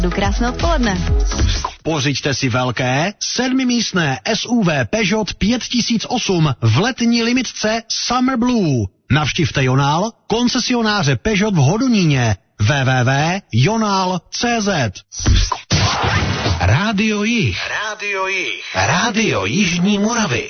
Krásné odpoledne. Pořiďte si velké 7místné SUV Peugeot 5008 v letní limitce Summer Blue. Navštivte Jonál, koncesionáře Peugeot v Hodoníně. www.jonal.cz. Rádio Jih. Rádio Jižní Moravy.